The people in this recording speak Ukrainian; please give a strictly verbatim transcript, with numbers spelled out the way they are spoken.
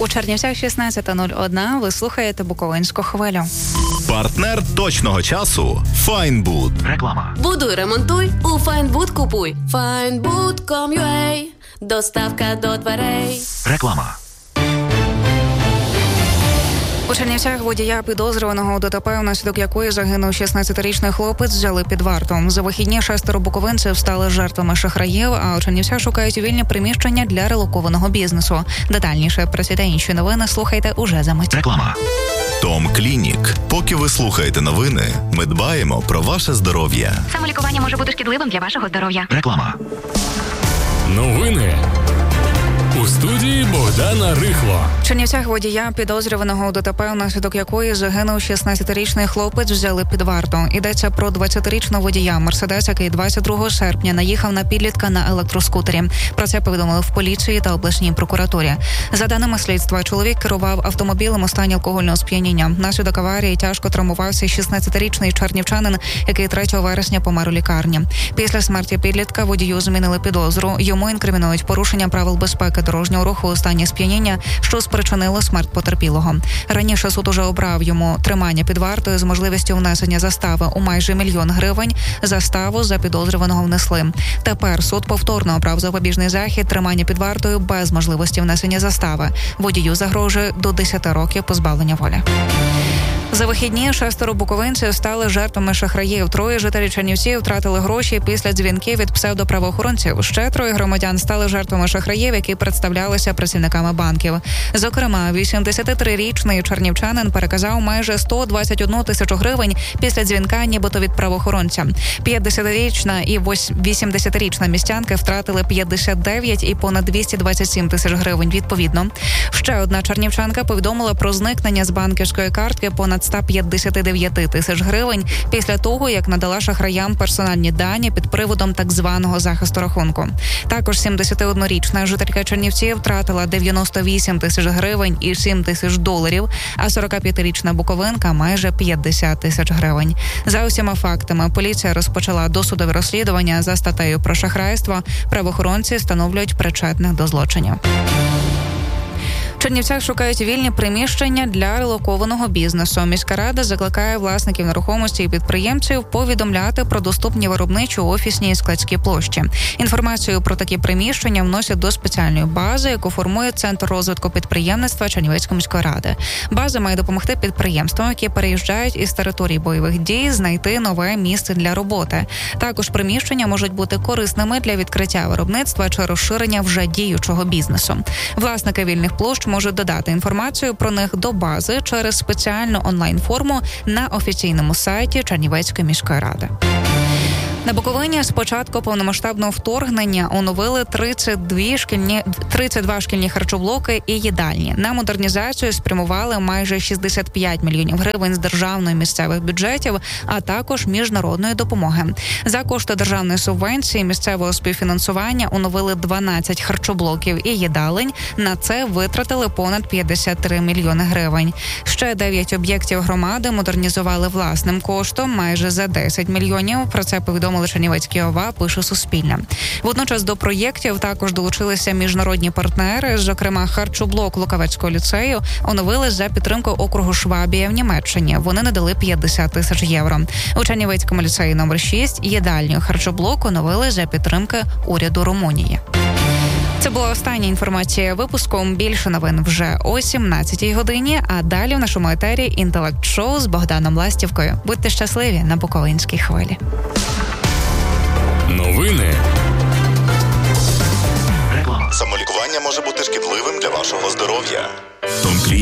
У Чернівцях шістнадцята нуль один. Ви слухаєте Буковинську хвилю. Партнер точного часу – Файнбуд. Реклама. Будуй, ремонтуй, у Файнбуд купуй. файнбуд крапка ком крапка ю а. Доставка до дверей. Реклама. У Чернівцях водія підозрюваного у ДТП, внаслідок якої загинув шістнадцятирічний хлопець, взяли під варту. За вихідні шестеро буковинців стали жертвами шахраїв, а у Чернівцях шукають вільні приміщення для релокованого бізнесу. Детальніше про ці та інші новини слухайте уже за мить. Реклама. Том Клінік. Поки ви слухаєте новини, ми дбаємо про ваше здоров'я. Самолікування може бути шкідливим для вашого здоров'я. Реклама. Новини. У студії Богдана Рихло. В Чернівцях водія підозрюваного у ДТП, внаслідок якої загинув шістнадцятирічний хлопець, взяли під варту. Йдеться про двадцятирічного водія Мерседес, який двадцять другого серпня наїхав на підлітка на електроскутері. Про це повідомили в поліції та обласній прокуратурі. За даними слідства, чоловік керував автомобілем у стані алкогольного сп'яніння. Внаслідок аварії тяжко травмувався шістнадцятирічний чернівчанин, який третього вересня помер у лікарні. Після смерті підлітка водію змінили підозру. Йому інкримінують порушення правил безпеки дорожнього руху у стані сп'яніння, що спричинило смерть потерпілого. Раніше суд уже обрав йому тримання під вартою з можливістю внесення застави у майже мільйон гривень. Заставу за підозрюваного внесли. Тепер суд повторно обрав запобіжний захід тримання під вартою без можливості внесення застави. Водію загрожує до десяти років позбавлення волі. За вихідні шестеро буковинців стали жертвами шахраїв. Троє жителів Чернівців втратили гроші після дзвінків від псевдоправоохоронців. Ще троє громадян стали жертвами шахраїв, які представлялися працівниками банків. Зокрема, вісімдесятитрирічний чернівчанин переказав майже сто двадцять одну тисячу гривень після дзвінка нібито від правоохоронця. п'ятдесятирічна і вісімдесятирічна містянки втратили п'ятдесят дев'ять і понад двісті двадцять сім тисяч гривень відповідно. Ще одна чернівчанка повідомила про зникнення з банківської картки понад сто п'ятдесят дев'ять тисяч гривень після того, як надала шахраям персональні дані під приводом так званого захисту рахунку. Також сімдесятиоднорічна жителька Чернівців втратила дев'яносто вісім тисяч гривень і сім тисяч доларів, а сорокап'ятирічна буковинка майже п'ятдесят тисяч гривень. За усіма фактами поліція розпочала досудове розслідування за статтею про шахрайство. Правоохоронці встановлюють причетних до злочинів. В Чернівцях шукають вільні приміщення для релокованого бізнесу. Міська рада закликає власників нерухомості і підприємців повідомляти про доступні виробничі, офісні і складські площі. Інформацію про такі приміщення вносять до спеціальної бази, яку формує Центр розвитку підприємництва Чернівецької міської ради. База має допомогти підприємствам, які переїжджають із територій бойових дій, знайти нове місце для роботи. Також приміщення можуть бути корисними для відкриття виробництва чи розширення вже діючого бізнесу. Власники вільних площ можуть додати інформацію про них до бази через спеціальну онлайн-форму на офіційному сайті Чернівецької міської ради. На Буковині з початку повномасштабного вторгнення оновили тридцять два шкільні, тридцять два шкільні харчоблоки і їдальні. На модернізацію спрямували майже шістдесят п'ять мільйонів гривень з державної місцевих бюджетів, а також міжнародної допомоги. За кошти державної субвенції місцевого співфінансування оновили дванадцять харчоблоків і їдалень. На це витратили понад п'ятдесят три мільйони гривень. Ще дев'ять об'єктів громади модернізували власним коштом майже за десять мільйонів. Про це повідомили Чернівецькі ОВА, пише Суспільне. Водночас до проєктів також долучилися міжнародні партнери, зокрема харчоблок Луковецького ліцею оновили за підтримкою округу Швабія в Німеччині. Вони надали п'ятдесят тисяч євро. У Чернівецькому ліцеї номер шість їдальню харчоблок оновили за підтримки уряду Румунії. Це була остання інформація випуску. Більше новин вже о сімнадцятій годині, а далі в нашому етері інтелект-шоу з Богданом Ластівкою. Будьте щасливі на Буковинській хвилі. Новини. Самолікування може бути шкідливим для вашого здоров'я. Том Клінік.